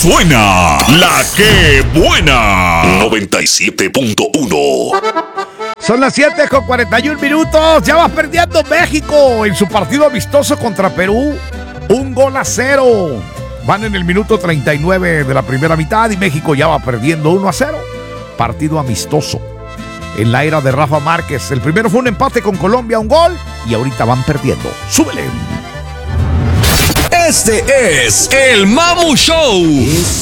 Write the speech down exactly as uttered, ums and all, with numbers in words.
suena la que buena. noventa y siete punto uno. Son las siete con cuarenta y un minutos. Ya va perdiendo México en su partido amistoso contra Perú. Un gol a cero. Van en el minuto treinta y nueve de la primera mitad y México ya va perdiendo uno a cero. Partido amistoso en la era de Rafa Márquez. El primero fue un empate con Colombia, un gol, y ahorita van perdiendo. ¡Súbele! Este es el Mamu Show.